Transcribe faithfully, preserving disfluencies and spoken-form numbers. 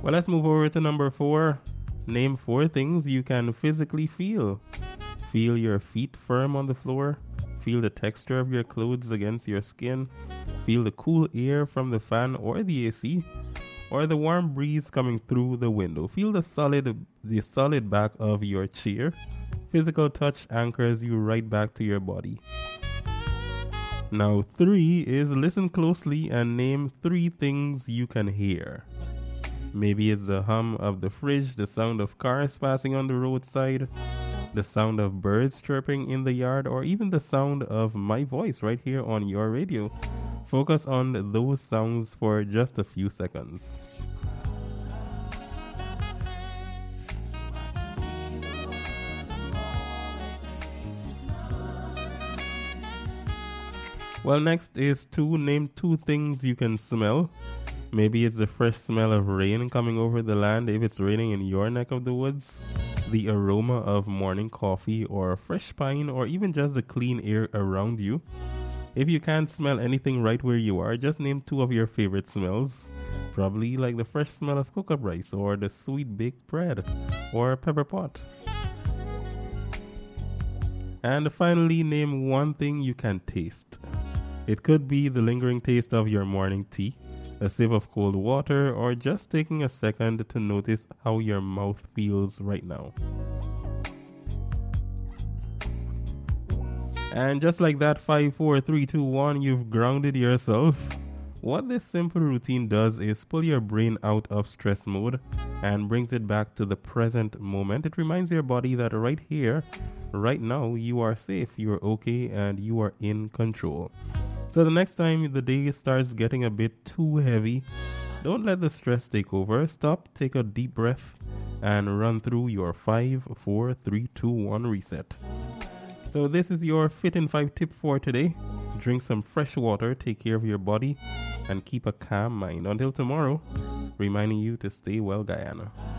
Well, let's move over to number four. Name four things you can physically feel. Feel your feet firm on the floor. Feel the texture of your clothes against your skin. Feel the cool air from the fan or the A C, or the warm breeze coming through the window. Feel the solid, the solid back of your chair. Physical touch anchors you right back to your body. Now, three is listen closely and name three things you can hear. Maybe it's the hum of the fridge, the sound of cars passing on the roadside, the sound of birds chirping in the yard, or even the sound of my voice right here on your radio. Focus on those sounds for just a few seconds. Well, next is to name two things you can smell. Maybe it's the fresh smell of rain coming over the land if it's raining in your neck of the woods, the aroma of morning coffee or fresh pine, or even just the clean air around you. If you can't smell anything right where you are, just name two of your favorite smells. Probably like the fresh smell of cook-up rice, or the sweet baked bread, or pepper pot. And finally, name one thing you can taste. It could be the lingering taste of your morning tea, a sip of cold water, or just taking a second to notice how your mouth feels right now. And just like that, five, four, three, two, one, you've grounded yourself. What this simple routine does is pull your brain out of stress mode and brings it back to the present moment. It reminds your body that right here, right now, you are safe, you're okay, and you are in control. So the next time the day starts getting a bit too heavy, don't let the stress take over. Stop, take a deep breath, and run through your five, four, three, two, one reset. So this is your Fit in five tip for today. Drink some fresh water, take care of your body, and keep a calm mind. Until tomorrow, reminding you to stay well, Guyana.